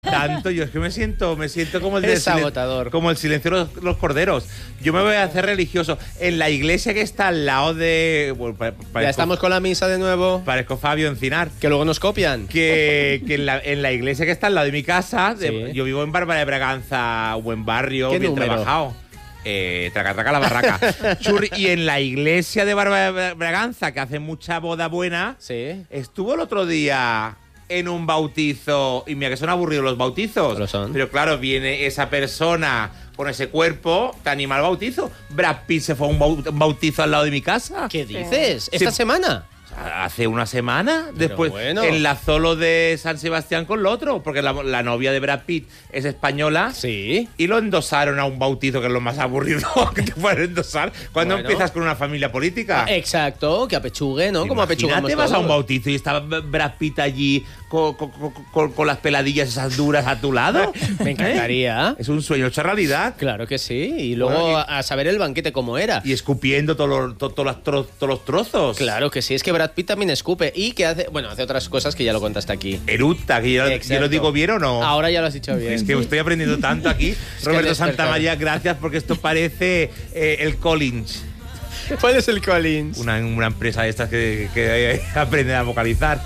tanto. Yo es que me siento como el Es agotador. como el silencio de los corderos. Yo me voy a hacer religioso. En la iglesia que está al lado de... Bueno, Ya estamos con la misa de nuevo. Parezco Fabio Encinar. Que luego nos copian. Que en la iglesia que está al lado de mi casa, Sí. yo vivo en Bárbara de Braganza, buen barrio, ¿Qué bien número? trabajado. Traca, traca la barraca. Churri, y en la iglesia de Bárbara de Braganza, que hace mucha boda buena, Sí. estuvo el otro día en un bautizo, y mira que son aburridos los bautizos. Lo son. Pero claro, viene esa persona con ese cuerpo, te anima al bautizo. Brad Pitt se fue a un bautizo al lado de mi casa. ¿Qué dices? ¿Esta semana? Hace una semana, Pero después bueno. enlazó lo de San Sebastián con lo otro, porque la novia de Brad Pitt es española. Sí. Y lo endosaron a un bautizo, que es lo más aburrido que te pueden endosar cuando Bueno. empiezas con una familia política. Exacto, que apechugue, ¿no? Como apechugamos Imagínate, vas a un todos. bautizo y está Brad Pitt allí con las peladillas esas duras a tu lado. Me encantaría. Es un sueño hecho realidad. Claro que sí. Y luego Bueno, a saber el banquete cómo era. Y escupiendo todos los trozos. Claro que sí, es que Brad Pitt también escupe y que hace, bueno, hace otras cosas que ya lo contaste aquí. Eructa, que yo Exacto. lo digo bien o no. Ahora ya lo has dicho bien. Es que estoy aprendiendo tanto aquí. que Roberto despertar. Santamaría, gracias, porque esto parece el Collins, ¿Cuál es el Collins? una empresa de estas que aprende a vocalizar.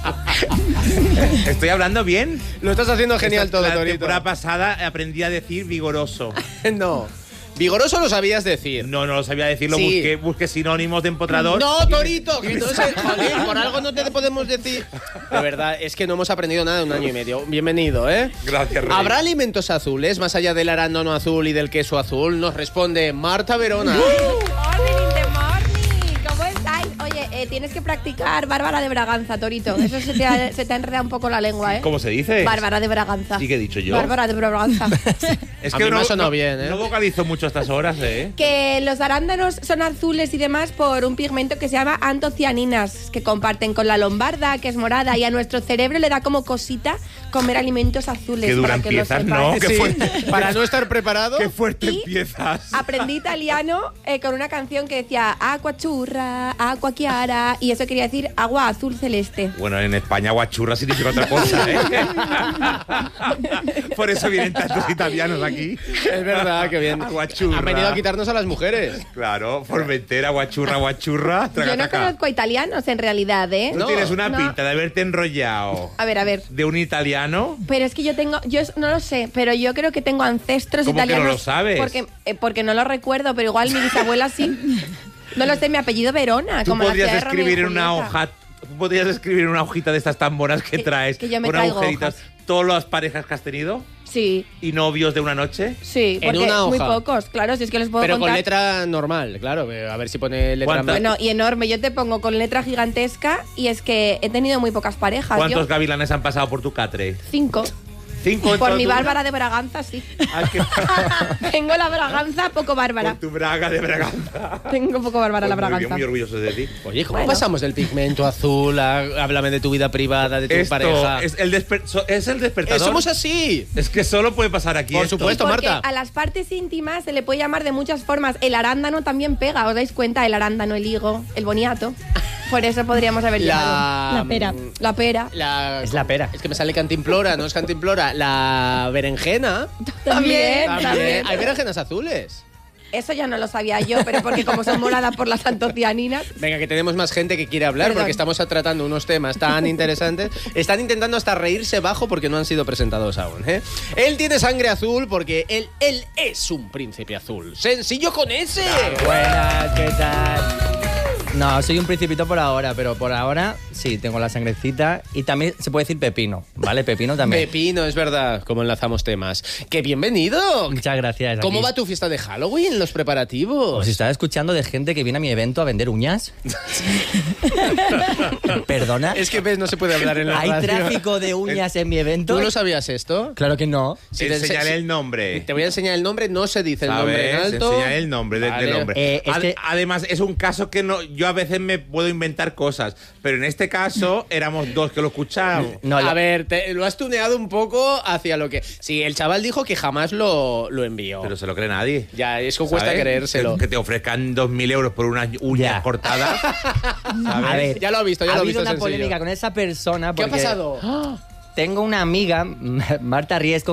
¿Estoy hablando bien? Lo estás haciendo genial todo, La Torito. temporada pasada aprendí a decir vigoroso. No. Vigoroso lo sabías decir. No lo sabía decirlo, Sí. busqué sinónimos de empotrador. No, Torito, que entonces, joder, por algo no te podemos decir. De verdad, es que no hemos aprendido nada en un año y medio. Bienvenido, ¿eh? Gracias, Rey. ¿Habrá alimentos azules más allá del arándano azul y del queso azul? Nos responde Marta Verona. Morning in the morning. ¿Cómo estáis? Oye, tienes que practicar Bárbara de Braganza, Torito. Eso se te ha enredado un poco la lengua, ¿eh? ¿Cómo se dice? Bárbara de Braganza. ¿Y qué he dicho yo? Bárbara de Braganza. Es A mí me ha sonado bien, ¿eh? No vocalizo mucho a estas horas, ¿eh? Que los arándanos son azules y demás por un pigmento que se llama antocianinas, que comparten con la lombarda, que es morada, y a nuestro cerebro le da como cosita comer alimentos azules. Qué dura para que lo empiezas, sepas. ¿no? Qué Sí, fuerte. para no estar preparado. Qué fuerte Y empiezas. Aprendí italiano con una canción que decía agua churra, agua chiara, y eso quería decir agua azul celeste. Bueno, en España guachurra significa otra cosa, ¿eh? Por eso vienen tantos italianos aquí. Es verdad, que bien. Aguachurra. Han venido a quitarnos a las mujeres. Claro, Formentera, guachurra, Yo no traca. conozco italianos en realidad, ¿eh? Tú No, tienes una no. pinta de haberte enrollado A ver. de un italiano. Pero es que yo no lo sé, pero yo creo que tengo ancestros ¿Cómo que no italianos. lo sabes? Porque no lo recuerdo, pero igual mi bisabuela sí. No lo sé, mi apellido Verona. Tú como la podrías ciudad de Romeo y escribir en una Julieta. hoja. Tú podrías escribir en una hojita de estas tan buenas que traes. que yo me con traigo agujeritos. hojas. Todas las parejas que has tenido Sí, y novios de una noche. sí, En porque una muy hoja. pocos, claro, si es que los puedo Pero con contar. letra normal, claro. A ver si pone letra ¿Cuántas? más. Bueno, y enorme. Yo te pongo con letra gigantesca y es que he tenido muy pocas parejas. ¿Cuántos Yo, gavilanes han pasado por tu catre? 5. 5 en Por toda mi tu vida? Bárbara de Braganza, sí. Ah, que- Tengo la Braganza, poco Bárbara. Por tu braga de Braganza. Tengo poco Bárbara la Pues muy bien, Braganza. muy orgulloso de ti. Oye, ¿cómo Bueno. pasamos del pigmento azul a háblame de tu vida privada, de tu Esto pareja? es el despertador. Somos así. Es que solo puede pasar aquí. Por esto. supuesto. Porque Marta. a las partes íntimas se le puede llamar de muchas formas. El arándano también pega, ¿os dais cuenta? El arándano, el higo, el boniato. Por eso podríamos haber llamado. La pera. La pera. Es la pera. Es que me sale cantimplora, no es cantimplora. La berenjena. También. Hay berenjenas azules. Eso ya no lo sabía yo, pero porque como son moradas por las antocianinas. Venga, que tenemos más gente que quiere hablar Perdón. porque estamos tratando unos temas tan interesantes. Están intentando hasta reírse bajo porque no han sido presentados aún, ¿eh? Él tiene sangre azul porque él es un príncipe azul. ¡Sencillo con ese! Buenas, ¿qué tal? No, soy un principito por ahora, pero por ahora sí, tengo la sangrecita y también se puede decir pepino, ¿vale? Pepino también. Pepino, es verdad, como enlazamos temas. ¡Qué bienvenido! Muchas gracias. ¿Cómo aquí. va tu fiesta de Halloween, los preparativos? Os estaba escuchando de gente que viene a mi evento a vender uñas. ¿Perdona? Es que ves, no se puede hablar en la ¿Hay radio. tráfico de uñas en mi evento? ¿Tú lo sabías esto? Claro que no. Si te Enseñale ense- el nombre. Te voy a enseñar el nombre, no se dice el nombre en ¿Sabes? alto. Enseñale el nombre Vale. del hombre. Es que- Además, es un caso que no. Yo a veces me puedo inventar cosas, pero en este caso éramos dos que lo escuchábamos. No, A ver, lo has tuneado un poco hacia lo que... Sí, el chaval dijo que jamás lo envió. Pero se lo cree nadie. Ya, eso cuesta ¿Sabes? creérselo. Que te ofrezcan 2.000 euros por unas uñas Ya. cortadas. ¿sabes? A ver, Ya lo ha visto, ya ha lo ha habido visto una sencillo. polémica con esa persona ¿Qué ha porque pasado? tengo una amiga, Marta Riesco,